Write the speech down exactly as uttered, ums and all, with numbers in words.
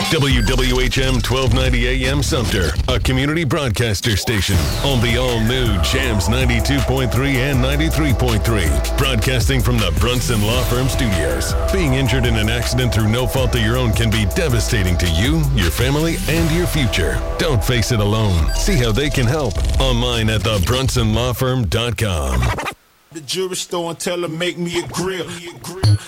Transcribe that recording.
W W H M twelve ninety A M Sumter, a community broadcaster station on the all-new Jams ninety-two point three and ninety-three point three. Broadcasting from the Brunson Law Firm Studios. Being injured in an accident through no fault of your own can be devastating to you, your family, and your future. Don't face it alone. See how they can help online at the brunson law firm dot com. The jewelry store and tell her make me a grill.